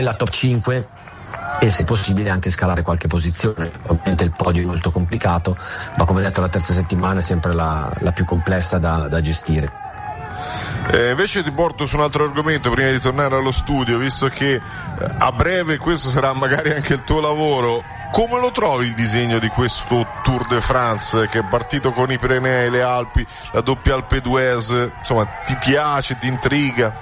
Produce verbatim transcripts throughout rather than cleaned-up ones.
nella top cinque e se possibile anche scalare qualche posizione. Ovviamente il podio è molto complicato, ma come detto la terza settimana è sempre la, la più complessa da, da gestire. Eh, invece ti porto su un altro argomento prima di tornare allo studio, visto che eh, a breve questo sarà magari anche il tuo lavoro. Come lo trovi il disegno di questo Tour de France che è partito con i Pirenei, le Alpi, la doppia Alpe d'Huez? Insomma, ti piace, ti intriga?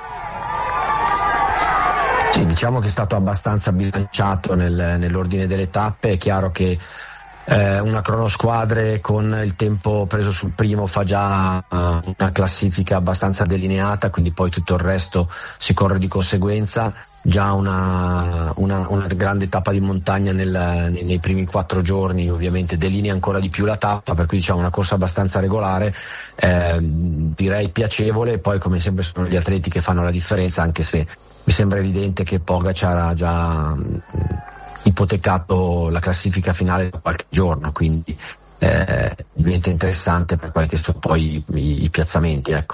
Sì, diciamo che è stato abbastanza bilanciato nel, nell'ordine delle tappe. È chiaro che eh, una cronosquadre con il tempo preso sul primo fa già uh, una classifica abbastanza delineata, quindi poi tutto il resto si corre di conseguenza. Già una, una, una grande tappa di montagna nel, nei, nei primi quattro giorni ovviamente delinea ancora di più la tappa, per cui diciamo una corsa abbastanza regolare, eh, direi piacevole. Poi come sempre sono gli atleti che fanno la differenza, anche se mi sembra evidente che Pogacar ha già mh, ipotecato la classifica finale da qualche giorno, quindi eh, diventa interessante per quelli che sono poi i, i piazzamenti, ecco.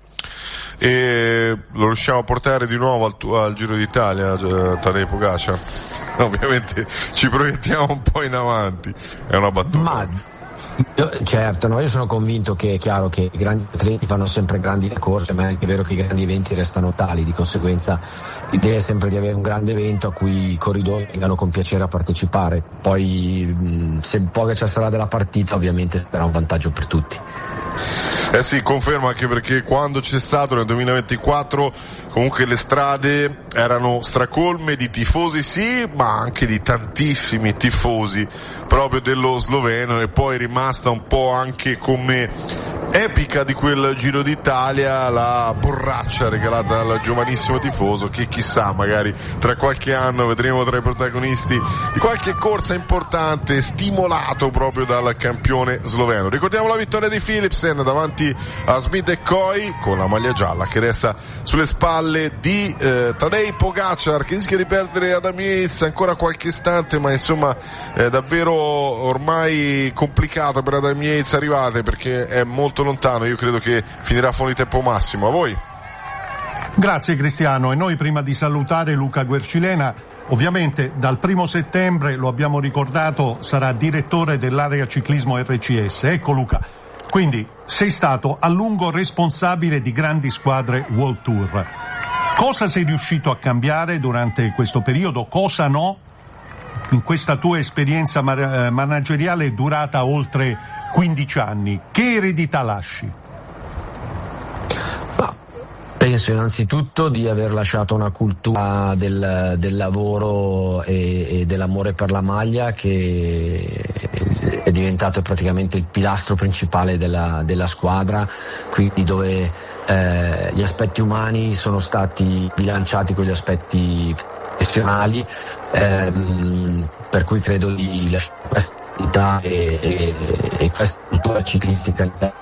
E lo riusciamo a portare di nuovo al, al Giro d'Italia, Tadej Pogacar? Ovviamente ci proiettiamo un po' in avanti, è una battuta. Ma io, certo, no, io sono convinto che è chiaro che i grandi atleti fanno sempre grandi corse, ma è anche vero che i grandi eventi restano tali, di conseguenza l'idea è sempre di avere un grande evento a cui i corridori vengano con piacere a partecipare. Poi mh, se Pogacar sarà della partita ovviamente sarà un vantaggio per tutti. Eh sì, confermo, anche perché quando c'è stato nel duemilaventiquattro comunque le strade erano stracolme di tifosi, sì, ma anche di tantissimi tifosi proprio dello sloveno, e poi è rimasta un po' anche come epica di quel Giro d'Italia la borraccia regalata dal giovanissimo tifoso, che chissà, magari tra qualche anno vedremo tra i protagonisti di qualche corsa importante, stimolato proprio dal campione sloveno. Ricordiamo la vittoria di Philipsen davanti a Smith e Coy con la maglia gialla che resta sulle spalle di eh, Tadej Pogacar, che rischia di perdere Adam Yates ancora qualche istante, ma insomma è davvero ormai complicato per Adam Yates arrivare, perché è molto lontano. Io credo che finirà fuori tempo massimo. A voi. Grazie Cristiano, e noi prima di salutare Luca Guercilena, ovviamente dal primo settembre, lo abbiamo ricordato, sarà direttore dell'area ciclismo R C S. Ecco Luca, quindi sei stato a lungo responsabile di grandi squadre World Tour. Cosa sei riuscito a cambiare durante questo periodo? Cosa no? In questa tua esperienza manageriale durata oltre quindici anni, che eredità lasci? Penso innanzitutto di aver lasciato una cultura del, del lavoro e, e dell'amore per la maglia che è diventato praticamente il pilastro principale della, della squadra, quindi dove eh, gli aspetti umani sono stati bilanciati con gli aspetti professionali, ehm, per cui credo di lasciare questa vita e, e, e questa cultura ciclistica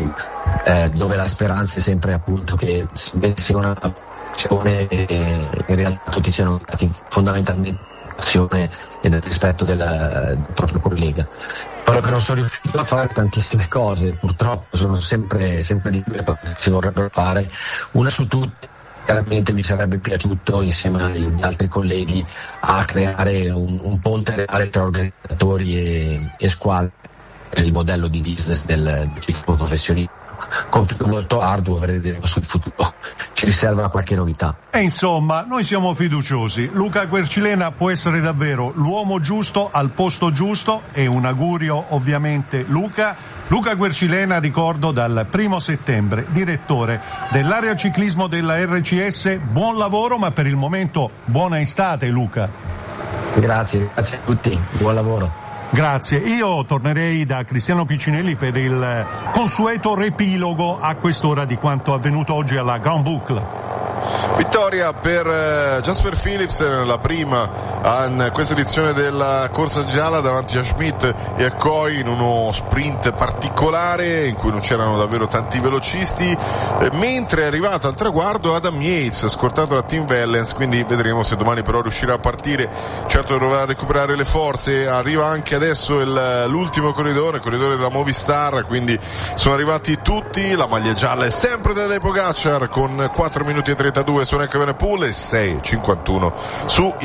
Eh, dove la speranza è sempre appunto che sia una passione e in realtà tutti siano stati fondamentalmente passione e del rispetto del, del proprio collega. Quello che non sono riuscito a fare tantissime cose, purtroppo sono sempre, sempre di più che si vorrebbero fare. Una su tutte, chiaramente mi sarebbe piaciuto insieme agli altri colleghi a creare un, un ponte reale tra organizzatori e, e squadre, il modello di business del, del ciclismo professionista. Compito molto arduo, vedremo sul futuro, ci riserva qualche novità. E insomma, noi siamo fiduciosi. Luca Guercilena può essere davvero l'uomo giusto al posto giusto, e un augurio ovviamente Luca. Luca Guercilena, ricordo, dal primo settembre, direttore dell'area ciclismo della R C S. Buon lavoro, ma per il momento buona estate Luca. Grazie, grazie a tutti, buon lavoro. Grazie, io tornerei da Cristiano Piccinelli per il consueto riepilogo a quest'ora di quanto avvenuto oggi alla Grand Boucle. Vittoria per uh, Jasper Philipsen, la prima in questa edizione della corsa gialla davanti a Schmidt e a Coy in uno sprint particolare in cui non c'erano davvero tanti velocisti, eh, mentre è arrivato al traguardo Adam Yates, scortato da Tim Wellens, quindi vedremo se domani però riuscirà a partire. Certo dovrà recuperare le forze. Arriva anche adesso il, l'ultimo corridore, il corridore della Movistar, quindi sono arrivati tutti. La maglia gialla è sempre da Pogacar con quattro minuti e trenta trentadue su N H N Pool e sei e cinquantuno su